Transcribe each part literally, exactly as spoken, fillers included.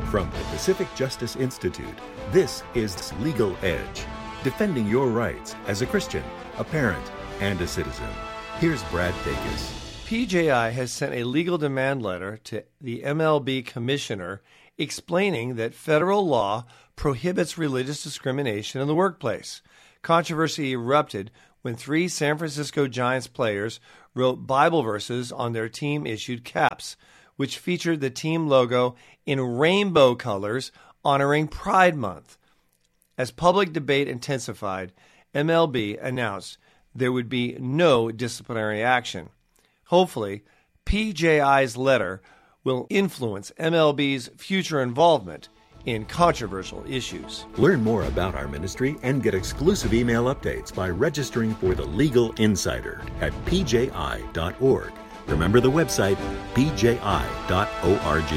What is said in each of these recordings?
From the Pacific Justice Institute, this is Legal Edge, defending your rights as a Christian, a parent, and a citizen. Here's Brad Dacus. P J I has sent a legal demand letter to the M L B commissioner explaining that federal law prohibits religious discrimination in the workplace. Controversy erupted when three San Francisco Giants players wrote Bible verses on their team-issued caps, which featured the team logo in rainbow colors honoring Pride Month. As public debate intensified, M L B announced there would be no disciplinary action. Hopefully, P J I's letter will influence M L B's future involvement in controversial issues. Learn more about our ministry and get exclusive email updates by registering for the Legal Insider at p j i dot org. Remember the website, p j i dot org.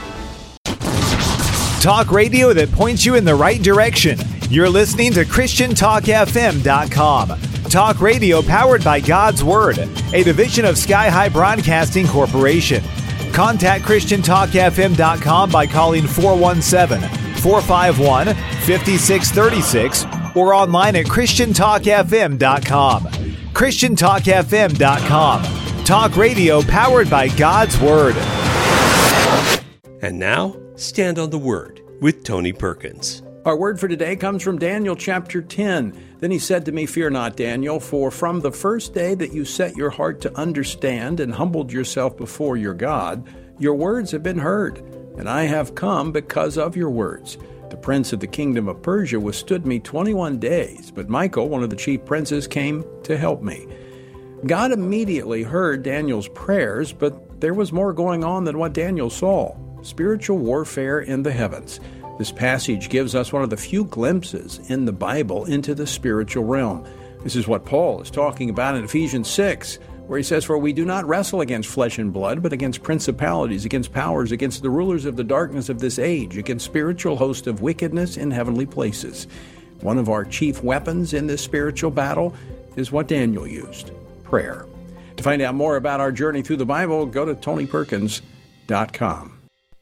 Talk radio that points you in the right direction. You're listening to Christian Talk F M dot com. Talk radio powered by God's Word, a division of Sky High Broadcasting Corporation. Contact Christian Talk F M dot com by calling four one seven, four five one, five six three six or online at Christian Talk F M dot com. Christian Talk F M dot com. Talk radio powered by God's Word. And now, Stand on the Word with Tony Perkins. Our word for today comes from Daniel chapter ten. Then he said to me, "Fear not, Daniel, for from the first day that you set your heart to understand and humbled yourself before your God, your words have been heard, and I have come because of your words. The prince of the kingdom of Persia withstood me twenty-one days, but Michael, one of the chief princes, came to help me." God immediately heard Daniel's prayers, but there was more going on than what Daniel saw. Spiritual warfare in the heavens. This passage gives us one of the few glimpses in the Bible into the spiritual realm. This is what Paul is talking about in Ephesians six, where he says, "For we do not wrestle against flesh and blood, but against principalities, against powers, against the rulers of the darkness of this age, against spiritual hosts of wickedness in heavenly places." One of our chief weapons in this spiritual battle is what Daniel used, prayer. To find out more about our journey through the Bible, go to tony perkins dot com.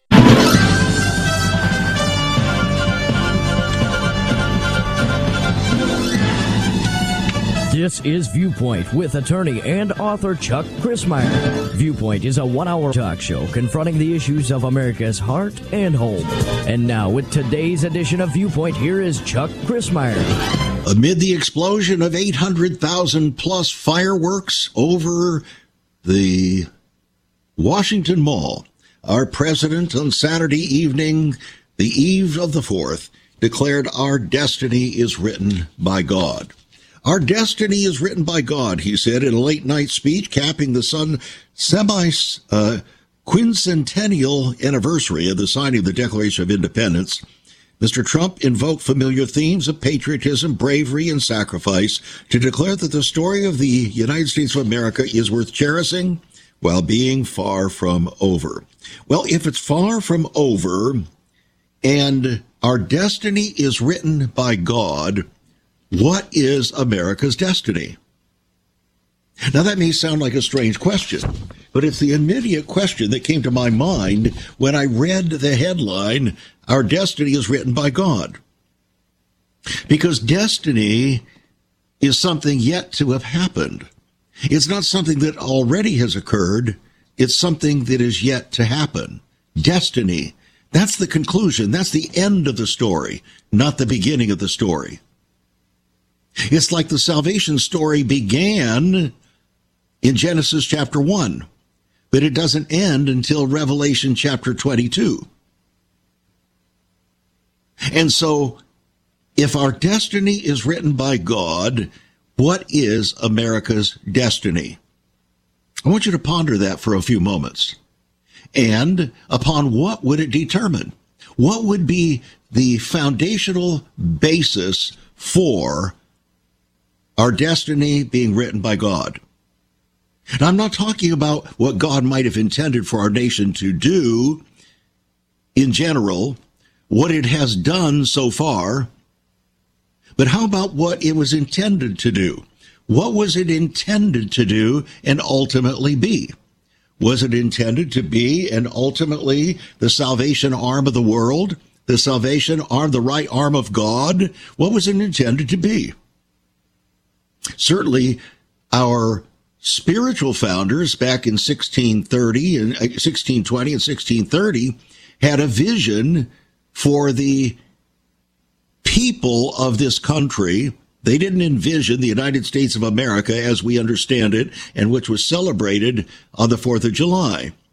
This is Viewpoint with attorney and author Chuck Crismier. Viewpoint is a one-hour talk show confronting the issues of America's heart and home. And now, with today's edition of Viewpoint, here is Chuck Crismier. Amid the explosion of eight hundred thousand plus fireworks over the Washington Mall, our president on Saturday evening, the eve of the fourth, declared our destiny is written by God. Our destiny is written by God, he said in a late-night speech capping the sun semi-quincentennial uh, anniversary of the signing of the Declaration of Independence. Mister Trump invoked familiar themes of patriotism, bravery, and sacrifice to declare that the story of the United States of America is worth cherishing while being far from over. Well, if it's far from over and our destiny is written by God, what is America's destiny? Now, that may sound like a strange question, but it's the immediate question that came to my mind when I read the headline, "Our destiny is written by God." Because destiny is something yet to have happened. It's not something that already has occurred. It's something that is yet to happen. Destiny. That's the conclusion. That's the end of the story, not the beginning of the story. It's like the salvation story began in Genesis chapter one, but it doesn't end until Revelation chapter twenty-two. And so, if our destiny is written by God, what is America's destiny? I want you to ponder that for a few moments. And upon what would it determine? What would be the foundational basis for our destiny being written by God? And I'm not talking about what God might have intended for our nation to do in general, what it has done so far, but how about what it was intended to do? What was it intended to do and ultimately be? Was it intended to be, and ultimately, the salvation arm of the world? The salvation arm, the right arm of God? What was it intended to be? Certainly, our spiritual founders back in sixteen thirty and sixteen twenty and sixteen thirty had a vision for the people of this country. They didn't envision the United States of America as we understand it, and which was celebrated on the fourth of July.